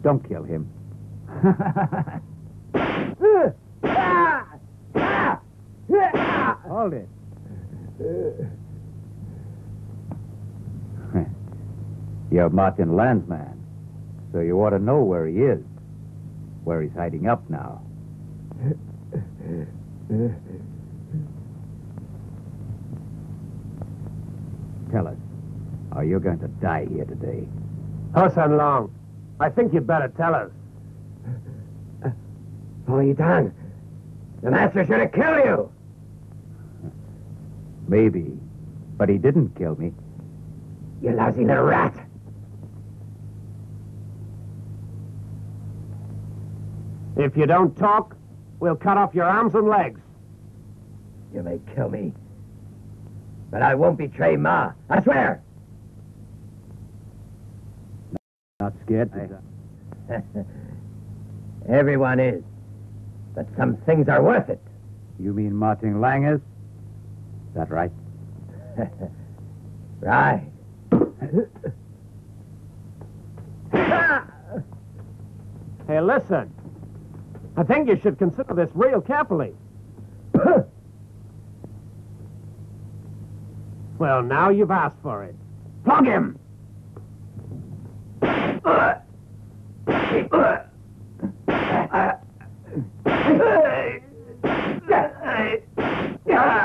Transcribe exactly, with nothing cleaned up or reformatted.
Don't kill him. Hold it. You're Martin Landsman, so you ought to know where he is, where he's hiding up now. Tell us, are you going to die here today? Hosan Long, I think you'd better tell us. What have you done? The master should have killed you. Maybe, but he didn't kill me. You lousy little rat. If you don't talk, we'll cut off your arms and legs. You may kill me, but I won't betray Ma. I swear. Not scared? Everyone is, but some things are worth it. You mean Martin Lang is? Is that right? Right. Hey, listen. I think you should consider this real carefully. Well, now you've asked for it. Plug him!